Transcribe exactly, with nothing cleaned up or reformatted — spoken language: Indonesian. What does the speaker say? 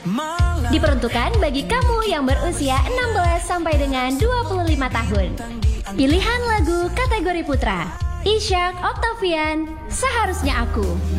Diperuntukkan bagi kamu yang berusia enam belas sampai dengan dua puluh lima tahun. Pilihan lagu kategori putra, Ishak Octavian, Seharusnya Aku.